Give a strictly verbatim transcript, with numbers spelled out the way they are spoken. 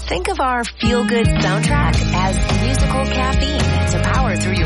Think of our feel-good soundtrack as musical caffeine to power through your